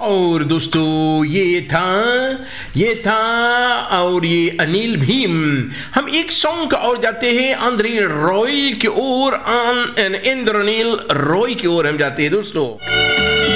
और दोस्तों ये था और ये अनिल भीम। हम एक सॉन्ग का और जाते हैं आंद्रे रॉय की ओर, इंद्रनील रॉय की ओर हम जाते हैं दोस्तों।